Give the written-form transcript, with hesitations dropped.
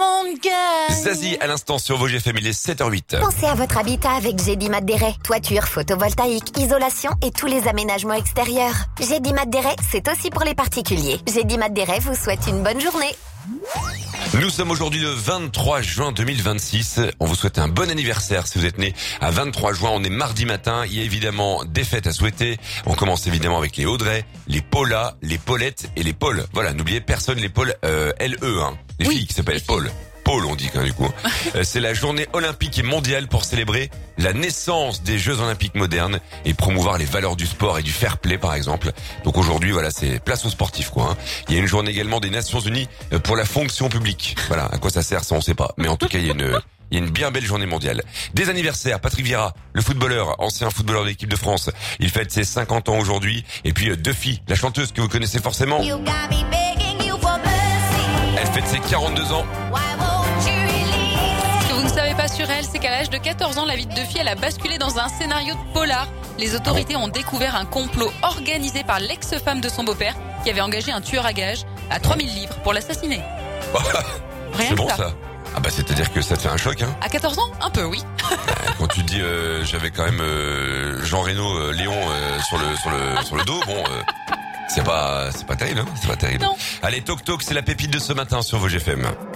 mon cœur. Zazie à l'instant sur vos GFM, il est 7h08. Pensez à votre habitat avec Gédimat Deret. Toiture, photovoltaïque, isolation et tous les aménagements extérieurs. Gédimat Deret, c'est aussi pour les particuliers. Gédimat Deret vous souhaite une bonne journée. Nous sommes aujourd'hui le 23 juin 2026. On vous souhaite un bon anniversaire si vous êtes né à 23 juin. On est mardi matin. Il y a évidemment des fêtes à souhaiter. On commence évidemment avec les Audrey, les Paula, les Paulettes et les Paul. Voilà, n'oubliez personne les Paul LE, hein. Les filles qui s'appellent Paul. Paul, on dit quand même du coup. C'est la journée olympique et mondiale pour célébrer la naissance des Jeux olympiques modernes et promouvoir les valeurs du sport et du fair play par exemple. Donc aujourd'hui, voilà, c'est place aux sportifs quoi. Hein. Il y a une journée également des Nations Unies pour la fonction publique. Voilà, à quoi ça sert, ça on sait pas. Mais en tout cas, il y a une bien belle journée mondiale. Des anniversaires, Patrick Vieira, le footballeur, ancien footballeur de l'équipe de France. Il fête ses 50 ans aujourd'hui. Et puis Duffy, la chanteuse que vous connaissez forcément. Elle fête ses 42 ans. Ce que vous ne savez pas sur elle, c'est qu'à l'âge de 14 ans, la vie de Duffy, elle a basculé dans un scénario de polar. Les autorités ont découvert un complot organisé par l'ex-femme de son beau-père qui avait engagé un tueur à gages à 3000 livres pour l'assassiner. Rien C'est que bon ça. Ah bah c'est-à-dire que ça te fait un choc hein. À 14 ans, un peu oui. Quand tu dis j'avais quand même Jean Reno Léon sur le dos, bon c'est pas terrible hein, c'est pas terrible. Non. Allez, Toc Toc, c'est la pépite de ce matin sur vos GFM.